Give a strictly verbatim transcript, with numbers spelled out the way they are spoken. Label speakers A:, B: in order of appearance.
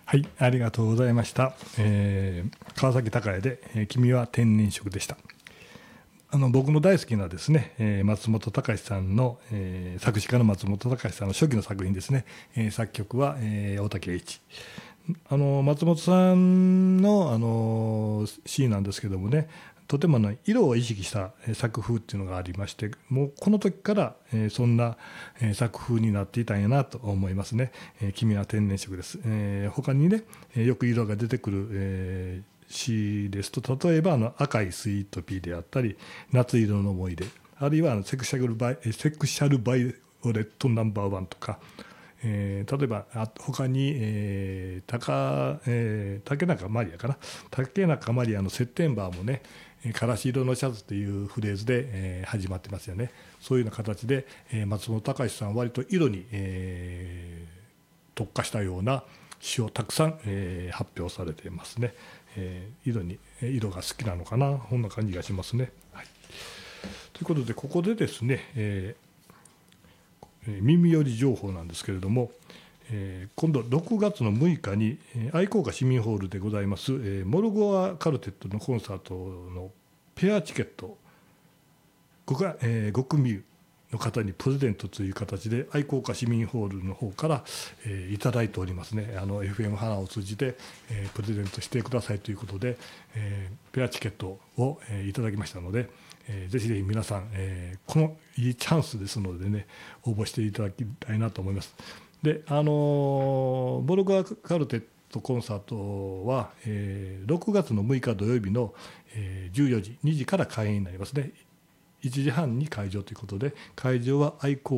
A: はい、ありがとうございました。えー川崎隆也で、えー君は天然色でした。あの僕の大好きなですね、えー松本隆さんの、えー作詞家の松本隆さんの初期の作品ですね、えー作曲は、えー大竹栄一。あの松本さんの、あのシーンなんですけどもね、とても、ね、色を意識したえー作風っていうのがありまして、もうこの時から、えーそんなえー作風になっていたんやなと思いますね。えー君は天然色です。えー他にね、えーよく色が出てくる、えー詩ですと、例えばあの赤いスイートピーであったり、夏色の思い出、あるいはあのセクシャルバイセクシャルバイオレットナンバーワンとか、えー例えばあ他に、えー、高えー竹中マリアかな、竹中マリアの「セッテンバー」もね、えーからし色のシャツというフレーズで、えー始まってますよね。そういうような形で、えー松本隆さんは割と色に、えー特化したような詩をたくさん、えー発表されていますね。えー色に色が好きなのかな、こんな感じがしますね。はい、ということでここでですね、えーえー耳寄り情報なんですけれども、えー今度ろくがつのむいかに、えー愛好家市民ホールでございます、えーモルゴアカルテットのコンサートのペアチケットごか、えーご組の方にプレゼントという形で愛好家市民ホールの方から、えーいただいておりますね。あの エフエム 花を通じて、えープレゼントしてくださいということで、えーペアチケットを、えーいただきましたので、えーぜひぜひ皆さん、えーこのいいチャンスですのでね、応募していただきたいなと思います。で、あのボルゴアカルテットコンサートは、えーろくがつのむいか土曜日の、えーじゅうよじにじから開演になりますね。いちじはんに会場ということで、会場は愛好